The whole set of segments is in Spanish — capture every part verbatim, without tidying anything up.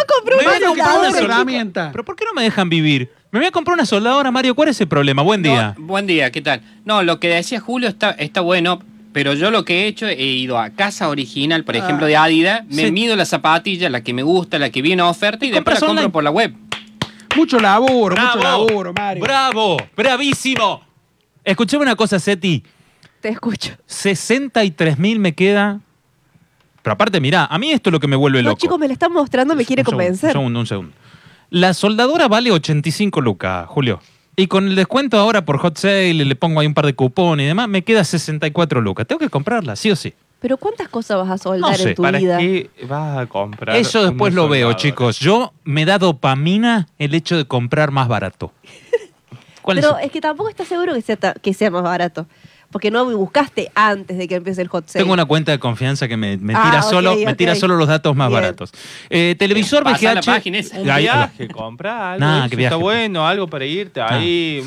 comprar una Mario, soldadora. una herramienta. ¿Pero por qué no me dejan vivir? Me voy a comprar una soldadora, Mario. ¿Cuál es el problema? Buen día. No, buen día, ¿qué tal? No, lo que decía Julio está, está bueno, pero yo lo que he hecho, he ido a casa original, por ejemplo, de Adidas, me sí. mido la zapatilla, la que me gusta, la que viene a oferta, y después la compro online? por la web. Mucho laburo, ¡Bravo! mucho laburo, Mario. ¡Bravo! ¡Bravísimo! Escuchame una cosa, Seti. Te escucho. sesenta y tres mil me queda. Pero aparte, mirá, a mí esto es lo que me vuelve No, loco. chicos, me la están mostrando, me quiere Un segundo, convencer. Un segundo, un segundo. La soldadora vale ochenta y cinco lucas, Julio. Y con el descuento ahora por hot sale, le pongo ahí un par de cupones y demás, me queda sesenta y cuatro lucas. Tengo que comprarla, sí o sí. Pero ¿cuántas cosas vas a soldar No sé, en tu ¿Para vida? qué vas a comprar? Eso después una lo veo, soldadora? chicos. Yo me da dopamina el hecho de comprar más barato. ¿Cuál Pero es? es que tampoco estás seguro que sea, ta- que sea más barato. Porque no buscaste antes de que empiece el hot sale. Tengo una cuenta de confianza que me, me Ah, tira ok, solo, ok. me tira solo los datos más Bien. baratos. Eh, televisor Pasá V G la H. página esa. Un Ahí- viaje, compra algo. Nah, eso qué viaje. Está bueno, algo para irte Ah. ahí,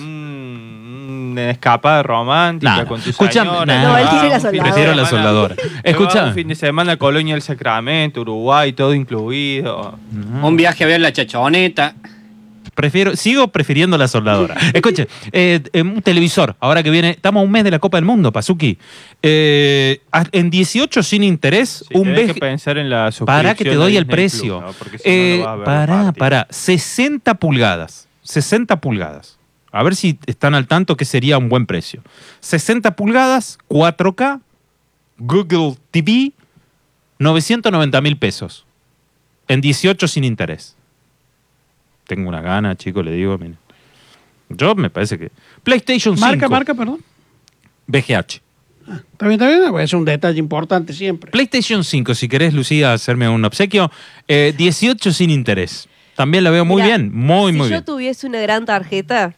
un, una escapada romántica Nah, con tu escuchame, señora. nah. No, él te quiere vas la un fin de soldadora. Prefiero la semana- soldadora. te vas Escucha. un fin de semana a Colonia del Sacramento, Uruguay, todo incluido. Un viaje a ver la chachoneta. Prefiero, sigo prefiriendo la soldadora. Escuche, eh, eh, un televisor, ahora que viene, estamos a un mes de la Copa del Mundo, Pazuki. Eh, en dieciocho sin interés, Sí, un tenés V G. que pensar en la Pará que te suscripción doy a el Disney precio. Plus, ¿no? Porque si no, Eh, no vas a ver pará, los partidos. pará. sesenta pulgadas. sesenta pulgadas. A ver si están al tanto que sería un buen precio. sesenta pulgadas, cuatro K, Google T V, novecientos noventa mil pesos. En dieciocho sin interés. Tengo una gana, chicos, le digo. Miren. Yo me parece que... PlayStation cinco. Marca, marca, perdón. V G H. ¿Está bien, está bien? Pues es un detalle importante siempre. PlayStation cinco, si querés, Lucía, hacerme un obsequio. Eh, dieciocho sin interés. También la veo muy Mirá, bien, muy, si muy yo bien. tuviese una gran tarjeta,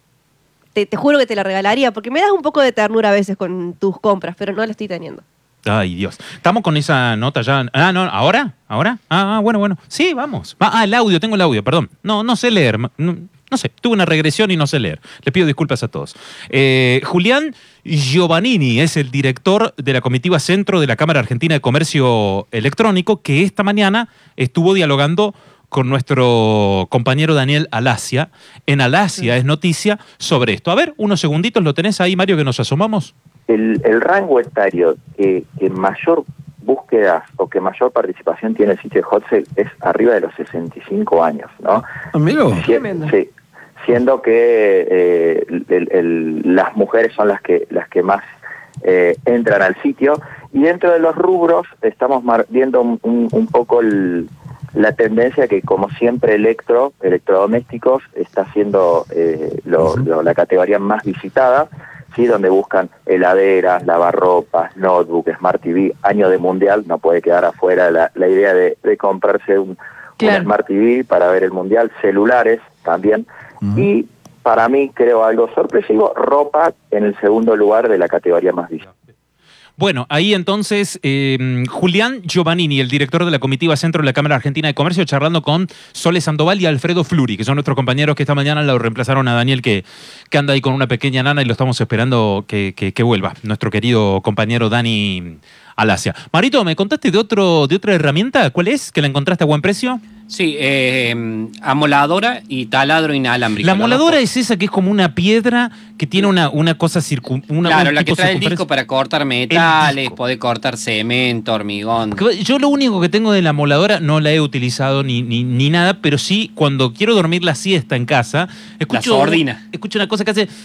te, te juro que te la regalaría, porque me das un poco de ternura a veces con tus compras, pero no la estoy teniendo. Ay, Dios. Estamos con esa nota ya. Ah, no, ¿ahora? ¿Ahora? Ah, ah, bueno, bueno. Sí, vamos. Ah, el audio, tengo el audio, perdón. No, no sé leer. No, no sé, tuve una regresión y no sé leer. Les pido disculpas a todos. Eh, Julián Giovannini es el director de la comitiva Centro de la Cámara Argentina de Comercio Electrónico, que esta mañana estuvo dialogando con nuestro compañero Daniel Alasia. En Alasia es noticia sobre esto. A ver, unos segunditos, ¿lo tenés ahí, Mario, que nos asomamos? El, el rango etario que, que mayor búsquedas o que mayor participación tiene el sitio de Hot Sale es arriba de los sesenta y cinco años, ¿no? Amigo. Si- sí, siendo que eh, el- el- las mujeres son las que las que más eh, entran al sitio, y dentro de los rubros estamos mar- viendo un, un, un poco el, la tendencia que, como siempre, electro, electrodomésticos está siendo eh, lo- lo- la categoría más visitada, ¿sí? Donde buscan heladeras, lavarropas, notebook, Smart T V. Año de Mundial, no puede quedar afuera la, la idea de, de comprarse un, Claro. un Smart T V para ver el Mundial, celulares también. Y para mí, creo algo sorpresivo, ropa en el segundo lugar de la categoría más visitada. Bueno, ahí entonces eh, Julián Giovannini, el director de la comitiva Centro de la Cámara Argentina de Comercio, charlando con Sole Sandoval y Alfredo Fluri, que son nuestros compañeros que esta mañana lo reemplazaron a Daniel, que, que anda ahí con una pequeña nana y lo estamos esperando que, que, que vuelva, nuestro querido compañero Dani Alasia. Marito, ¿me contaste de otro de otra herramienta? ¿Cuál es? ¿Que la encontraste a buen precio? Sí, eh, amoladora y taladro inalámbrico. La las dos moladora cosas. es esa que es como una piedra que tiene una, una cosa circun... Una, Claro, un la que tipo trae el circunferencia. disco para cortar metales, disco. poder cortar cemento, hormigón. Porque yo lo único que tengo de la moladora, no la he utilizado ni, ni, ni nada, pero sí cuando quiero dormir la siesta en casa, escucho, sordina. escucho una cosa que hace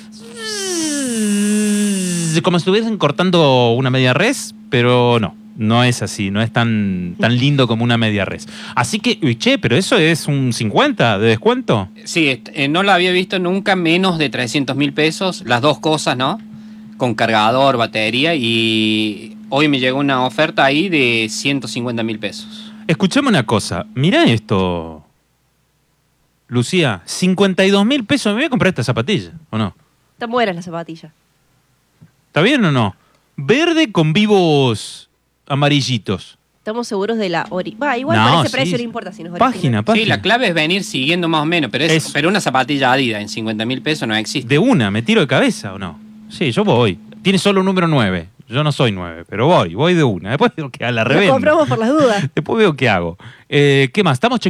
como si estuviesen cortando una media res, pero no, no es así, no es tan, tan lindo como una media res. Así que, uy, che, pero eso es un cincuenta de descuento. Sí, est- eh, no la había visto nunca menos de trescientos mil pesos, las dos cosas, ¿no? Con cargador, batería, y hoy me llegó una oferta ahí de ciento cincuenta mil pesos. Escuchame una cosa, mirá esto, Lucía, cincuenta y dos mil pesos, me voy a comprar esta zapatilla, ¿o no? Están buenas las zapatillas. ¿Está bien o no? Verde con vivos amarillitos. Estamos seguros de la ori... Va, igual No, por ese sí. precio no importa si nos Página, página. Sí, la clave es venir siguiendo más o menos, pero, es, Eso. pero una zapatilla Adidas en cincuenta mil pesos no existe. De una, ¿me tiro de cabeza o no? Sí, yo voy. Tiene solo un número nueve. Yo no soy nueve, pero voy, voy de una. Después veo que a la Lo revés. compramos por las dudas. Después veo qué hago. Eh, ¿Qué más? Estamos